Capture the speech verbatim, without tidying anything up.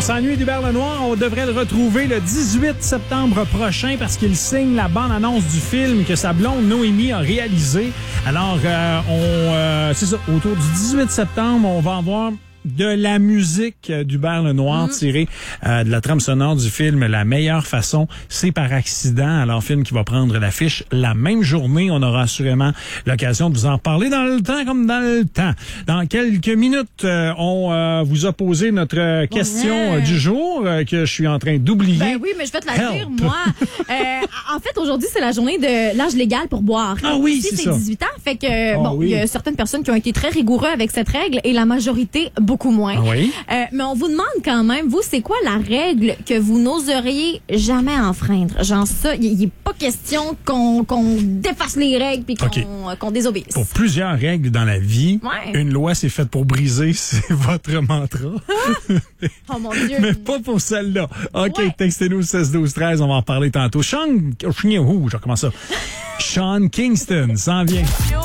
s'ennuie d'Hubert Lenoir. On devrait le retrouver le dix-huit septembre prochain parce qu'il signe la bande-annonce du film que sa blonde Noémie a réalisé. Alors, euh, on, euh, c'est ça, autour du dix-huit septembre, on va avoir de la musique d'Hubert Lenoir, mmh. tirée euh, de la trame sonore du film La meilleure façon, c'est par accident. Alors, film qui va prendre l'affiche la même journée. On aura assurément l'occasion de vous en parler dans le temps comme dans le temps. Dans quelques minutes, euh, on euh, vous a posé notre question ouais. du jour euh, que je suis en train d'oublier. Ben oui, mais je vais te la Help. dire, moi. euh, en fait, aujourd'hui, c'est la journée de l'âge légal pour boire. Ah oui, Ici, c'est c'est ça. dix-huit ans. Fait que, oh, bon, il oui. y a certaines personnes qui ont été très rigoureux avec cette règle et la majorité, beaucoup moins. Ah oui? Euh, mais on vous demande quand même, vous, c'est quoi la règle que vous n'oseriez jamais enfreindre? Genre ça, il n'est pas question qu'on qu'on défasse les règles puis qu'on okay. qu'on désobéisse. Pour plusieurs règles dans la vie, ouais. une loi c'est faite pour briser, c'est votre mantra. Oh mon Dieu. Mais pas pour celle-là. OK, ouais. textez-nous seize douze treize, on va en parler tantôt. Sean, oh, je recommence ça. Sean Kingston s'en vient.